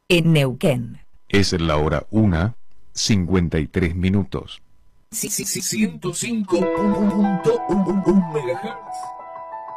en Neuquén. Es la hora 1:53. Sí, 105.1 MHz.